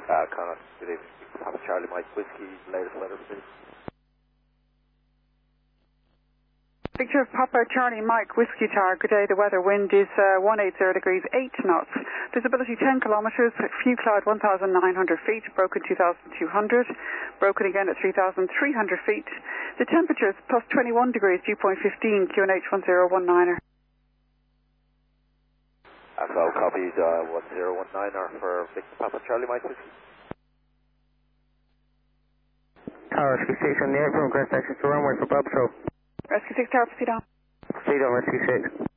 Connor, good evening. Papa Charlie Mike Whiskey, latest weather, please. Picture of Papa Charlie Mike Whiskey Tower. Good day. The weather wind is 180 degrees, 8 knots. Visibility 10 kilometres. Few cloud 1,900 feet. Broken 2,200. Broken again at 3,300 feet. The temperature is plus 21 degrees. Dew point 15. QNH 1019er. So copies 1019er for Victor Papa Charlie Mike Whiskey. Tower Rescue 6 on the airport. Cross section to runway for Bob Show. Rescue 6 Tower, proceed on. Proceed on Rescue 6.